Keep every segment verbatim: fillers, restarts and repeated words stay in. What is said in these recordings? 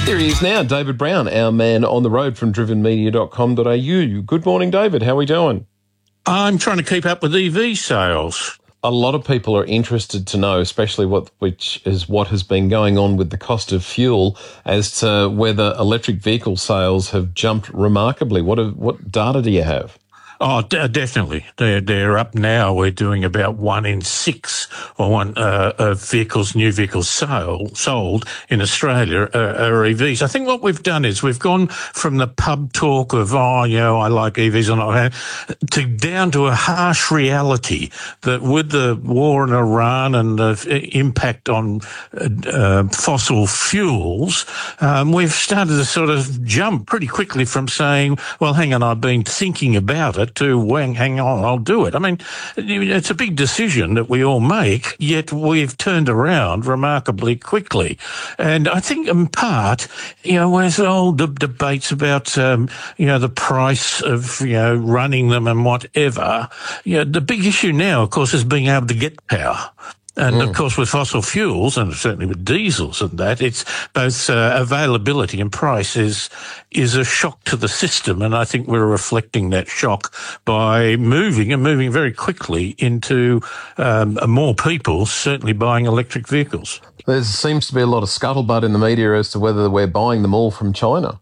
There he is now, David Brown, our man on the road from driven media dot com dot a u. Good morning, David. How are we doing? I'm trying to keep up with E V sales. A lot of people are interested to know, especially what which is what has been going on with the cost of fuel, as to whether electric vehicle sales have jumped remarkably. What have, what data do you have? Oh, d- definitely. They're, they're up now. We're doing about one in six or one, uh, of vehicles, new vehicles sale, sold in Australia are, are E Vs. I think what we've done is we've gone from the pub talk of, oh, you know, I like E Vs or not, to down to a harsh reality that with the war in Iran and the impact on uh, fossil fuels, um, we've started to sort of jump pretty quickly from saying, well, hang on, I've been thinking about it, to, well, hang on, I'll do it. I mean, it's a big decision that we all make, yet we've turned around remarkably quickly. And I think in part, you know, there's all the debates about, um, you know, the price of, you know, running them and whatever. You know, the big issue now, of course, is being able to get power. And, mm. of course, with fossil fuels, and certainly with diesels and that, it's both uh, availability and price is is a shock to the system. And I think we're reflecting that shock by moving and moving very quickly into um, more people certainly buying electric vehicles. There seems to be a lot of scuttlebutt in the media as to whether we're buying them all from China.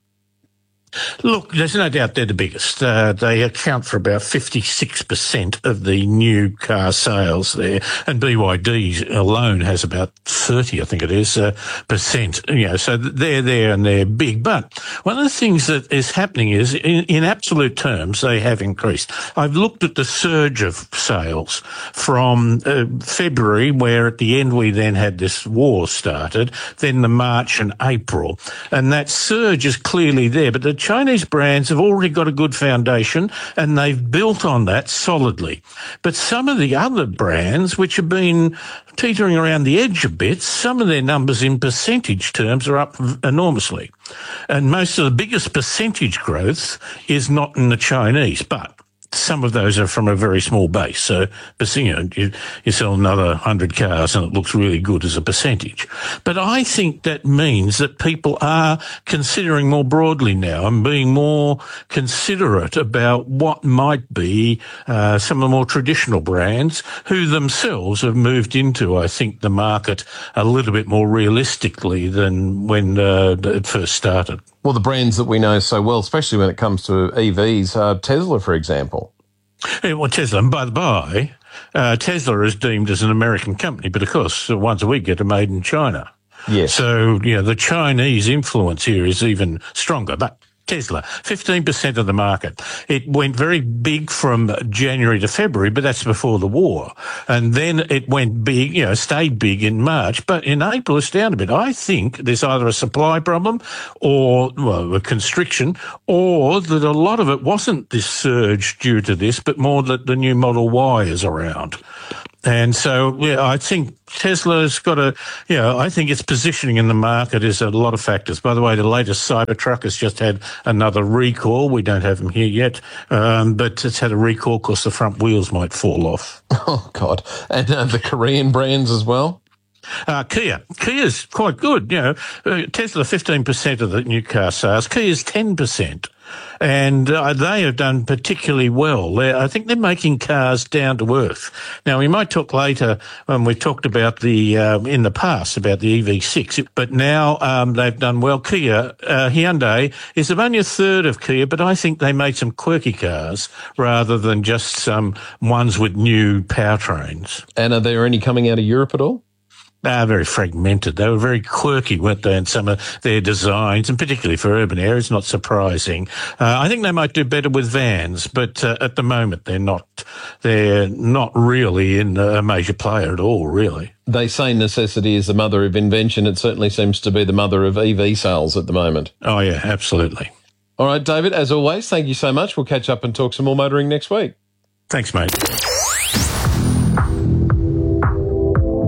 Look, there's no doubt they're the biggest. Uh, they account for about fifty-six percent of the new car sales there, and B Y D alone has about thirty, I think it is, uh, percent. You know, so they're there and they're big. But one of the things that is happening is, in, in absolute terms, they have increased. I've looked at the surge of sales from uh, February, where at the end we then had this war started, then the March and April, and that surge is clearly there. But the Chinese brands have already got a good foundation and they've built on that solidly. But some of the other brands, which have been teetering around the edge a bit, some of their numbers in percentage terms are up enormously. And most of the biggest percentage growth is not in the Chinese, but some of those are from a very small base. So, you know, you, you sell another one hundred cars and it looks really good as a percentage. But I think that means that people are considering more broadly now and being more considerate about what might be uh, some of the more traditional brands who themselves have moved into, I think, the market a little bit more realistically than when uh, it first started. Well, the brands that we know so well, especially when it comes to E Vs, uh, Tesla, for example. Yeah, well, Tesla, and by the by, uh, Tesla is deemed as an American company, but of course, once a week get it made in China. Yes. So, you know, the Chinese influence here is even stronger. But Tesla, fifteen percent of the market. It went very big from January to February, but that's before the war. And then it went big, you know, stayed big in March, but in April it's down a bit. I think there's either a supply problem or, well, a constriction, or that a lot of it wasn't this surge due to this, but more that the new Model Y is around. And so, yeah, I think Tesla's got a, you know, I think its positioning in the market is a lot of factors. By the way, the latest Cybertruck has just had another recall. We don't have them here yet, um, but it's had a recall because the front wheels might fall off. Oh, God. And uh, the Korean brands as well? Uh, Kia. Kia's quite good. You know, uh, Tesla, fifteen percent of the new car sales. Kia's ten percent. And uh, they have done particularly well. They're, I think they're making cars down to earth. Now, we might talk later when we talked about the, uh, in the past, about the E V six, but now um, they've done well. Kia, uh, Hyundai is only a third of Kia, but I think they made some quirky cars rather than just some ones with new powertrains. And are there any coming out of Europe at all? They are very fragmented. They were very quirky, weren't they, in some of their designs, and particularly for urban areas, not surprising. Uh, I think they might do better with vans, but uh, at the moment they're not. They're not really in a major player at all, really. They say necessity is the mother of invention. It certainly seems to be the mother of E V sales at the moment. Oh, yeah, absolutely. All right, David, as always, thank you so much. We'll catch up and talk some more motoring next week. Thanks, mate. Are you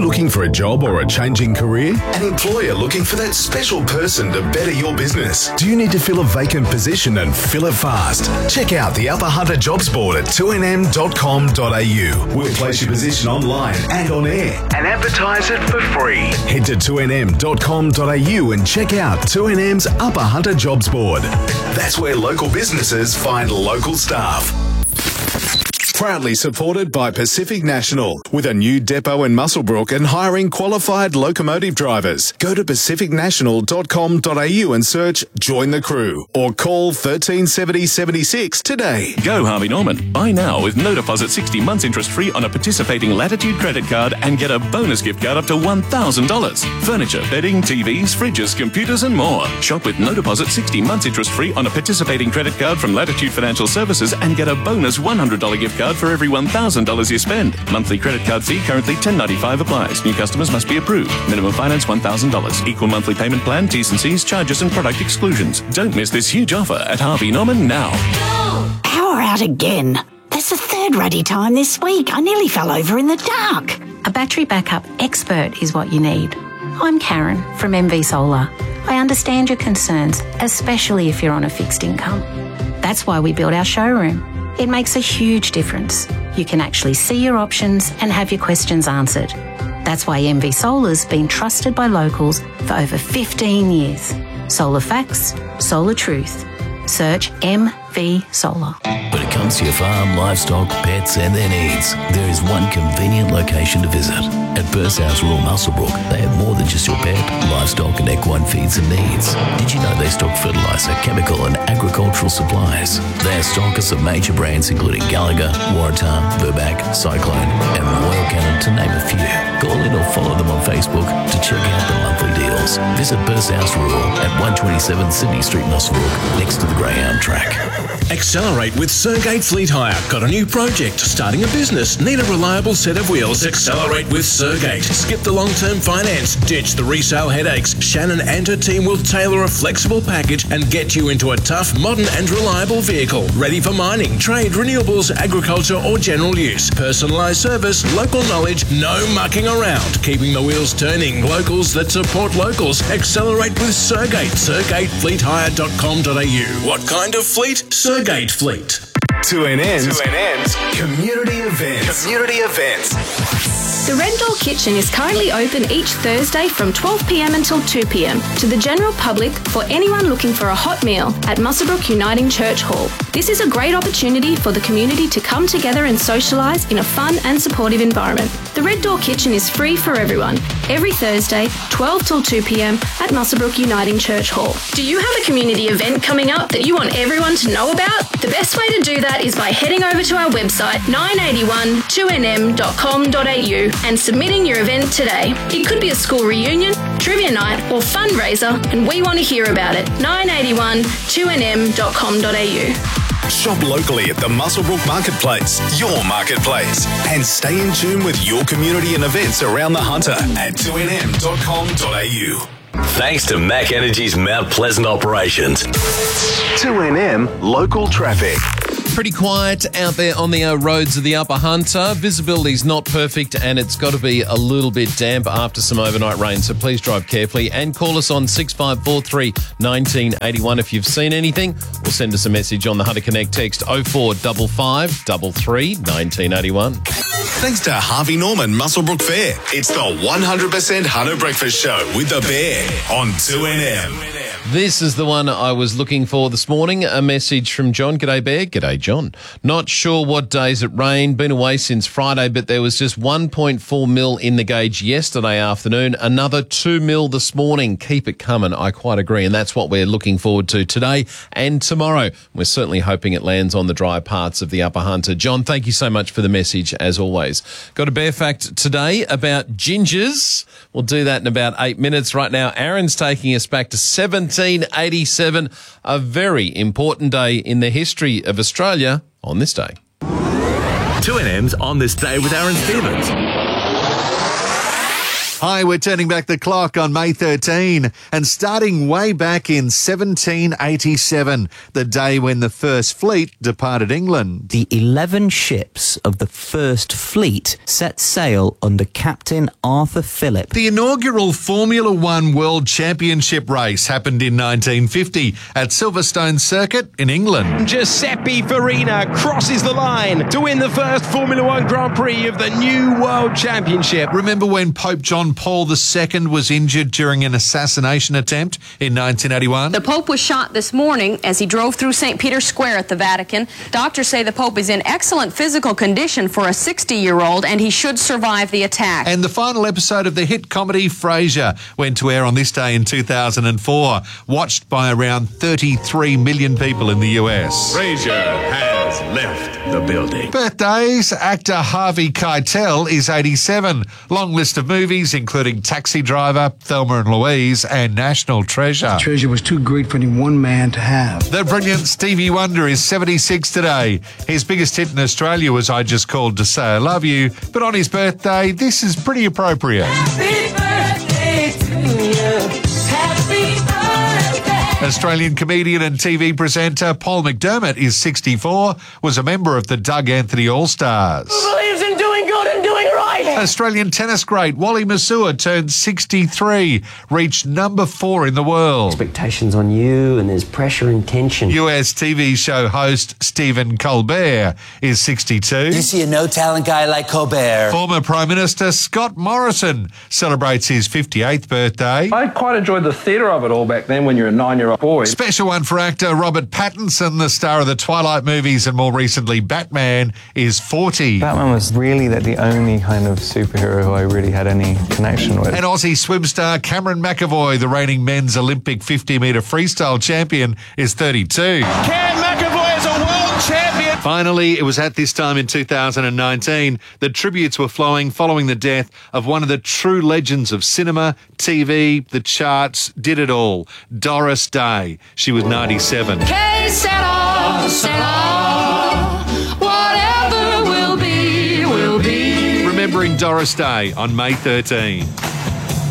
looking for a job or a changing career? An employer looking for that special person to better your business? Do you need to fill a vacant position and fill it fast? Check out the Upper Hunter Jobs Board at two n m dot com dot a u. We'll place your position online and on air and advertise it for free. Head to two n m dot com dot a u and check out two N M's Upper Hunter Jobs Board. That's where local businesses find local staff. Proudly supported by Pacific National, with a new depot in Muswellbrook and hiring qualified locomotive drivers. Go to pacific national dot com dot a u and search Join the Crew or call thirteen seventy seventy-six today. Go Harvey Norman. Buy now with no deposit, sixty months interest free on a participating Latitude credit card and get a bonus gift card up to one thousand dollars. Furniture, bedding, T Vs, fridges, computers and more. Shop with no deposit, sixty months interest free on a participating credit card from Latitude Financial Services and get a bonus one hundred dollars gift card for every one thousand dollars you spend. Monthly credit card fee currently ten ninety-five applies. New customers must be approved. Minimum finance one thousand dollars. Equal monthly payment plan, T's and C's, charges and product exclusions. Don't miss this huge offer at Harvey Norman now. Power out again. There's a third ruddy time this week. I nearly fell over in the dark. A battery backup expert is what you need. I'm Karen from M V Solar. I understand your concerns, especially if you're on a fixed income. That's why we built our showroom. It makes a huge difference. You can actually see your options and have your questions answered. That's why M V Solar's been trusted by locals for over fifteen years. Solar facts, solar truth. Search M V Solar. When it comes to your farm, livestock, pets and their needs, there is one convenient location to visit. At Burshouse Rural Muswellbrook, they have more than just your pet, livestock and equine feeds and needs. Did you know they stock fertiliser, chemical and agricultural supplies? They are stockers of major brands including Gallagher, Waratah, Burback, Cyclone and Royal Canin, to name a few. Call in or follow them on Facebook to check out the monthly deals. Visit Burshouse Rural at one twenty-seven Sydney Street, Muswellbrook, next to the Greyhound track. Accelerate with Sergate Fleet Hire. Got a new project? Starting a business? Need a reliable set of wheels? Accelerate with Sergate. Skip the long-term finance. Ditch the resale headaches. Shannon and her team will tailor a flexible package and get you into a tough, modern and reliable vehicle. Ready for mining, trade, renewables, agriculture or general use. Personalised service, local knowledge, no mucking around. Keeping the wheels turning. Locals that support locals. Accelerate with Sergate. sergate fleet hire dot com dot a u. What kind of fleet? Sergate Fleet. two N N's, two N N's community events. Community events. The Red Door Kitchen is currently open each Thursday from twelve p m until two p m to the general public for anyone looking for a hot meal at Muswellbrook Uniting Church Hall. This is a great opportunity for the community to come together and socialise in a fun and supportive environment. The Red Door Kitchen is free for everyone, every Thursday, twelve till two p m at Muswellbrook Uniting Church Hall. Do you have a community event coming up that you want everyone to know about? The best way to do that is by heading over to our website nine eighty-one two n m dot com dot a u and submitting your event today. It could be a school reunion, trivia night or fundraiser, and we want to hear about it. nine eighty-one two n m dot com dot a u. Shop locally at the Muswellbrook Marketplace, your marketplace, and stay in tune with your community and events around the Hunter at two n m dot com dot a u. Thanks to Mac Energy's Mount Pleasant operations. two N M local traffic. Pretty quiet out there on the uh, roads of the Upper Hunter. Visibility's not perfect and it's got to be a little bit damp after some overnight rain, so please drive carefully and call us on six five four three, one nine eight one if you've seen anything, or send us a message on the Hunter Connect text oh four five five three three, one nine eight one. Thanks to Harvey Norman Muswellbrook Fair. It's the one hundred percent Hunter Breakfast Show with the Bear on two N M. This is the one I was looking for this morning. A message from John. G'day, Bear. G'day, John. Not sure what days it rained. Been away since Friday, but there was just one point four mil in the gauge yesterday afternoon. Another two mil this morning. Keep it coming. I quite agree. And that's what we're looking forward to today and tomorrow. We're certainly hoping it lands on the dry parts of the Upper Hunter. John, thank you so much for the message, as always. Got a Bear fact today about gingers. We'll do that in about eight minutes. Right now, Aaron's taking us back to seventeen eighty-seven, a very important day in the history of Australia on this day. two N M's on this day with Aaron Stevens. Hi, we're turning back the clock on May thirteenth and starting way back in seventeen eighty-seven, the day when the First Fleet departed England. The eleven ships of the First Fleet set sail under Captain Arthur Phillip. The inaugural Formula One World Championship race happened in nineteen fifty at Silverstone Circuit in England. Giuseppe Farina crosses the line to win the first Formula One Grand Prix of the new World Championship. Remember when Pope John Paul the Second was injured during an assassination attempt in nineteen eighty-one? The Pope was shot this morning as he drove through Saint Peter's Square at the Vatican. Doctors say the Pope is in excellent physical condition for a sixty-year-old and he should survive the attack. And the final episode of the hit comedy Frasier went to air on this day in two thousand four, watched by around thirty-three million people in the U S. Frasier has left the building. Birthdays. Actor Harvey Keitel is eighty-seven. Long list of movies including Taxi Driver, Thelma and Louise and National Treasure. The treasure was too great for any one man to have. The brilliant Stevie Wonder is seventy-six today. His biggest hit in Australia was I Just Called to Say I Love You, but on his birthday, this is pretty appropriate. Happy birthday to you. Happy birthday. Australian comedian and T V presenter Paul McDermott is sixty-four, was a member of the Doug Anthony All-Stars. Who believes in doing good and doing right? Australian tennis great Wally Masur turned sixty-three, reached number four in the world. Expectations on you and there's pressure and tension. U S T V show host Stephen Colbert is sixty-two. You see a no-talent guy like Colbert. Former Prime Minister Scott Morrison celebrates his fifty-eighth birthday. I quite enjoyed the theatre of it all back then when you're a nine-year-old boy. Special one for actor Robert Pattinson, the star of the Twilight movies and more recently Batman, is forty. Batman was really the only kind of superhero who I really had any connection with. And Aussie swim star Cameron McAvoy, the reigning men's Olympic fifty metre freestyle champion, is thirty-two. Cam McAvoy is a world champion. Finally, it was at this time in two thousand nineteen that tributes were flowing following the death of one of the true legends of cinema, T V, the charts, did it all, Doris Day. She was ninety-seven. Que sera, sera. Whatever will be, will be. Remembering Doris Day on May thirteenth.